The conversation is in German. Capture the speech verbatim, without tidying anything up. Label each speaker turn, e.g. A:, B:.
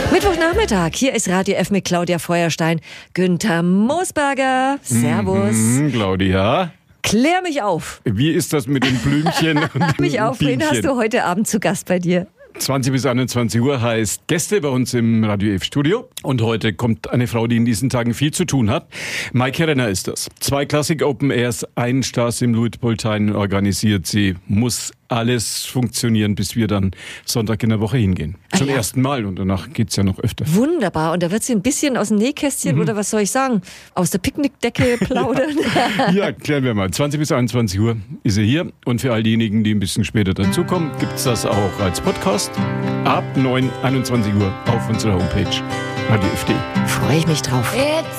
A: Mittwochnachmittag, hier ist Radio F mit Claudia Feuerstein, Günther Moosberger. Servus.
B: Mhm, Claudia.
A: Klär mich auf.
B: Wie ist das mit den Blümchen und
A: Klär mich auf. Wen hast du heute Abend zu Gast bei dir?
B: zwanzig bis einundzwanzig Uhr heißt Gäste bei uns im Radio F Studio. Und heute kommt eine Frau, die in diesen Tagen viel zu tun hat. Maike Renner ist das. Zwei Classic Open Airs, einen Stars im Luitpoldhain organisiert sie. Muss alles funktionieren, bis wir dann Sonntag in der Woche hingehen.
A: Ah,
B: Zum
A: ja.
B: ersten Mal und danach geht's ja noch öfter.
A: Wunderbar. Und da wird sie ein bisschen aus dem Nähkästchen
B: Mhm.
A: oder was soll ich sagen, aus der Picknickdecke plaudern.
B: Ja, klären wir mal. zwanzig bis einundzwanzig Uhr ist sie hier. Und für all diejenigen, die ein bisschen später dazukommen, gibt's das auch als Podcast. Ab neun, einundzwanzig Uhr auf unserer Homepage Radio F D.
A: Freue ich mich drauf.
C: It's